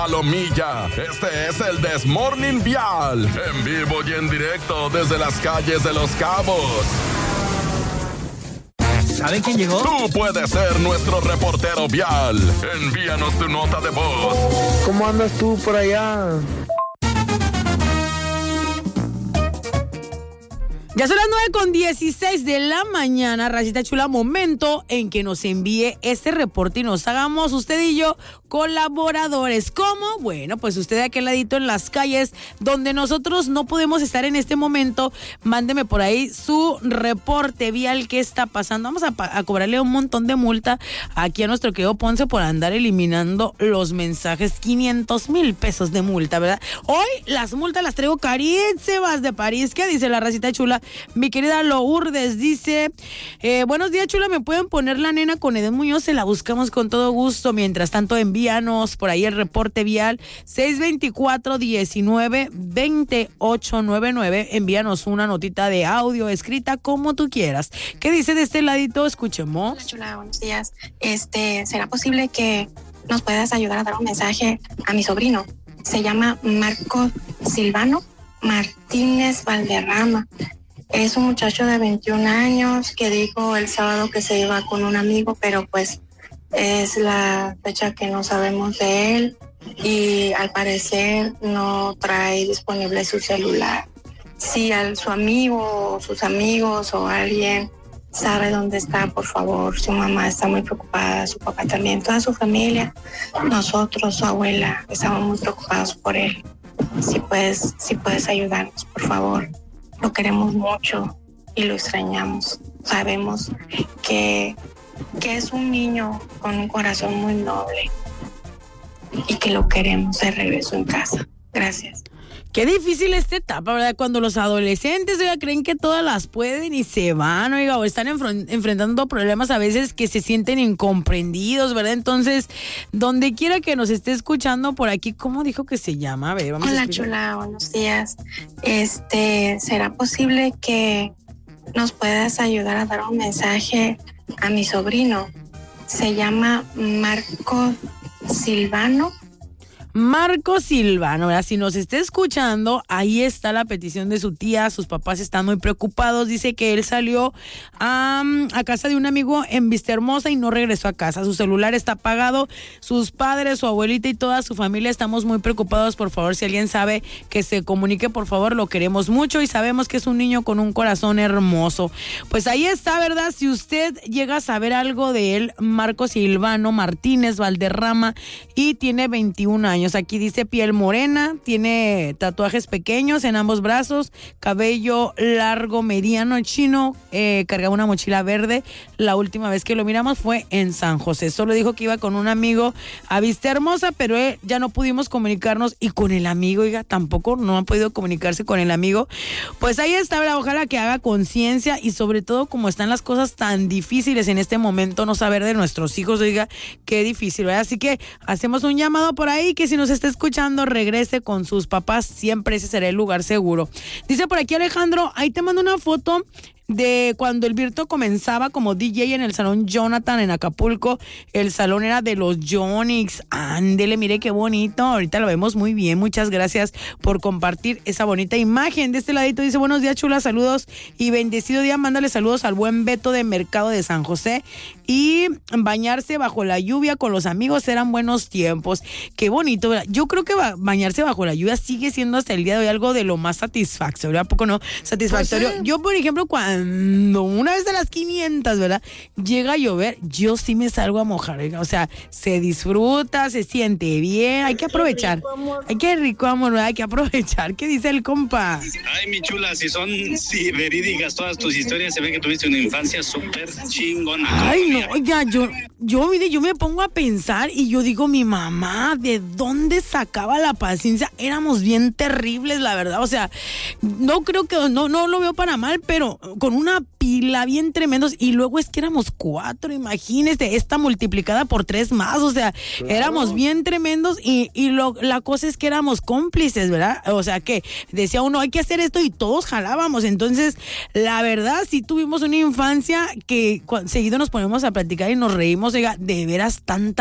Palomilla, este es el This Morning Vial, en vivo y en directo desde las calles de Los Cabos. ¿Saben quién llegó? Tú puedes ser nuestro reportero vial. Envíanos tu nota de voz. ¿Cómo andas tú por allá? Ya son las 9:16 de la mañana, racita chula, momento en que nos envíe este reporte y nos hagamos usted y yo colaboradores. ¿Cómo? Bueno, pues usted de aquel ladito en las calles donde nosotros no podemos estar en este momento, mándeme por ahí su reporte vial, qué está pasando. Vamos a cobrarle un montón de multa aquí a nuestro querido Ponce por andar eliminando los mensajes. 500,000 pesos de multa, ¿verdad? Hoy las multas las traigo carísimas de París. ¿Qué dice la racita chula? Mi querida Lourdes dice, buenos días, chula, ¿me pueden poner la nena con Edén Muñoz? Se la buscamos con todo gusto. Mientras tanto, envíanos por ahí el reporte vial 624-19-2899. Envíanos una notita de audio escrita como tú quieras. ¿Qué dice de este ladito? Escuchemos. Hola, chula, buenos días. ¿Será posible que nos puedas ayudar a dar un mensaje a mi sobrino? Se llama Marco Silvano Martínez Valderrama. Es un muchacho de 21 años que dijo el sábado que se iba con un amigo, pero pues es la fecha que no sabemos de él y al parecer no trae disponible su celular. Si su amigo o sus amigos o alguien sabe dónde está, por favor, su mamá está muy preocupada, su papá también, toda su familia, nosotros, su abuela, estamos muy preocupados por él. Si puedes ayudarnos, por favor. Lo queremos mucho y lo extrañamos. Sabemos que es un niño con un corazón muy noble y que lo queremos de regreso en casa. Gracias. Qué difícil esta etapa, ¿verdad? Cuando los adolescentes, oiga, creen que todas las pueden y se van, oiga, o están enfrentando problemas a veces que se sienten incomprendidos, ¿verdad? Entonces, donde quiera que nos esté escuchando por aquí, ¿cómo dijo que se llama? A ver, vamos. Hola, chula, buenos días. ¿Será posible que nos puedas ayudar a dar un mensaje a mi sobrino? Se llama Marco Silvano. Marco Silvano, ¿verdad? Si nos está escuchando, ahí está la petición de su tía. Sus papás están muy preocupados. Dice que él salió a casa de un amigo en Vistahermosa y no regresó a casa. Su celular está apagado. Sus padres, su abuelita y toda su familia estamos muy preocupados. Por favor, si alguien sabe, que se comunique, por favor. Lo queremos mucho y sabemos que es un niño con un corazón hermoso. Pues ahí está, ¿verdad? Si usted llega a saber algo de él, Marco Silvano Martínez Valderrama, y tiene 21 años. Aquí dice piel morena, tiene tatuajes pequeños en ambos brazos, cabello largo mediano chino, cargaba una mochila verde. La última vez que lo miramos fue en San José. Solo dijo que iba con un amigo a Vistahermosa, pero ya no pudimos comunicarnos y con el amigo, oiga, tampoco no ha podido comunicarse con el amigo. Pues ahí está, ¿verdad? Ojalá que haga conciencia y sobre todo como están las cosas tan difíciles en este momento, no saber de nuestros hijos, oiga, qué difícil, ¿verdad? Así que hacemos un llamado por ahí que si nos está escuchando, regrese con sus papás, siempre ese será el lugar seguro. Dice por aquí Alejandro, ahí te mando una foto de cuando el Virto comenzaba como DJ en el Salón Jonathan en Acapulco. El salón era de los Yonix. Ándele, mire qué bonito. Ahorita lo vemos muy bien. Muchas gracias por compartir esa bonita imagen. De este ladito dice, buenos días, chula, saludos y bendecido día. Mándale saludos al buen Beto de Mercado de San José. Y bañarse bajo la lluvia con los amigos eran buenos tiempos. Qué bonito, ¿verdad? Yo creo que bañarse bajo la lluvia sigue siendo hasta el día de hoy algo de lo más satisfactorio. ¿A poco no? Satisfactorio. Pues sí. Yo, por ejemplo, cuando una vez a las 500, ¿verdad? Llega a llover, yo sí me salgo a mojar, ¿verdad? O sea, se disfruta, se siente bien, hay que aprovechar. Ay, qué rico, amor, ¿verdad? Hay que aprovechar. ¿Qué dice el compa? Ay, mi chula, si verídicas todas tus historias, se ve que tuviste una infancia súper chingona. Ay, no, oiga, mire, yo me pongo a pensar y yo digo, mi mamá, ¿de dónde sacaba la paciencia? Éramos bien terribles, la verdad. O sea, no creo que, no lo veo para mal, pero con una pila bien tremendos, y luego es que éramos 4, imagínese, esta multiplicada por 3 más, o sea, claro. Éramos bien tremendos y la cosa es que éramos cómplices, ¿verdad? O sea, que decía uno, hay que hacer esto y todos jalábamos. Entonces, la verdad, sí tuvimos una infancia que seguido nos ponemos a platicar y nos reímos, oiga, de veras tanta